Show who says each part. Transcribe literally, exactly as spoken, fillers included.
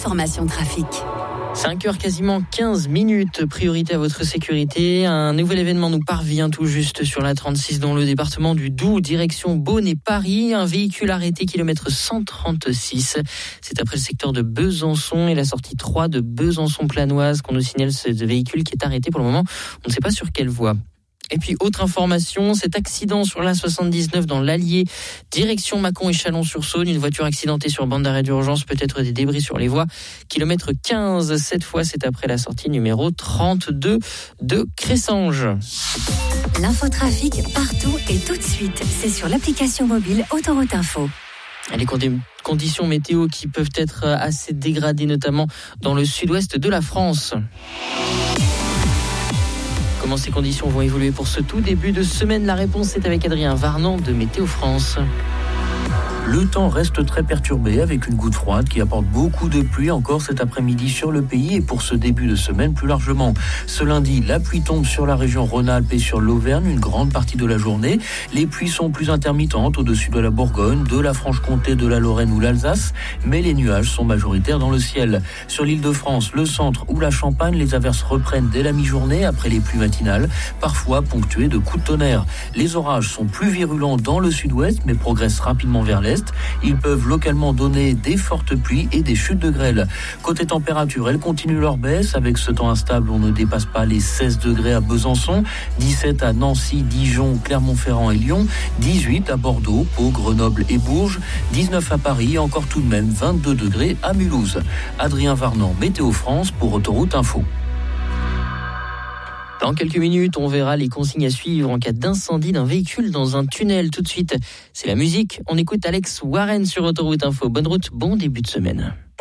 Speaker 1: l'information trafic.
Speaker 2: cinq heures quasiment quinze minutes, priorité à votre sécurité. Un nouvel événement nous parvient tout juste sur la trente-six dans le département du Doubs, direction Beaune et Paris. Un véhicule arrêté kilomètre cent trente-six. C'est après le secteur de Besançon et la sortie trois de Besançon-Planoise qu'on nous signale ce véhicule qui est arrêté pour le moment. On ne sait pas sur quelle voie. Et puis, autre information, cet accident sur l'A soixante-dix-neuf dans l'Allier, direction Mâcon et Chalon-sur-Saône. Une voiture accidentée sur bande d'arrêt d'urgence, peut-être des débris sur les voies. Kilomètre quinze, cette fois, c'est après la sortie numéro trente-deux de Cressanges.
Speaker 1: L'infotrafic partout et tout de suite. C'est sur l'application mobile Autoroute Info.
Speaker 2: Les conditions météo qui peuvent être assez dégradées, notamment dans le sud-ouest de la France. Comment ces conditions vont évoluer pour ce tout début de semaine? La réponse est avec Adrien Varnant de Météo France.
Speaker 3: Le temps reste très perturbé avec une goutte froide qui apporte beaucoup de pluie encore cet après-midi sur le pays et pour ce début de semaine plus largement. Ce lundi, la pluie tombe sur la région Rhône-Alpes et sur l'Auvergne une grande partie de la journée. Les pluies sont plus intermittentes au-dessus de la Bourgogne, de la Franche-Comté, de la Lorraine ou l'Alsace, mais les nuages sont majoritaires dans le ciel. Sur l'Île-de-France, le centre ou la Champagne, les averses reprennent dès la mi-journée après les pluies matinales, parfois ponctuées de coups de tonnerre. Les orages sont plus virulents dans le sud-ouest mais progressent rapidement vers l'est. Ils peuvent localement donner des fortes pluies et des chutes de grêle. Côté température, elles continuent leur baisse. Avec ce temps instable, on ne dépasse pas les seize degrés à Besançon, dix-sept à Nancy, Dijon, Clermont-Ferrand et Lyon, dix-huit à Bordeaux, Pau, Grenoble et Bourges, dix-neuf à Paris et encore tout de même vingt-deux degrés à Mulhouse. Adrien Varnant, Météo France pour Autoroute Info.
Speaker 2: Dans quelques minutes, on verra les consignes à suivre en cas d'incendie d'un véhicule dans un tunnel. Tout de suite, c'est la musique. On écoute Alex Warren sur Autoroute Info. Bonne route, bon début de semaine.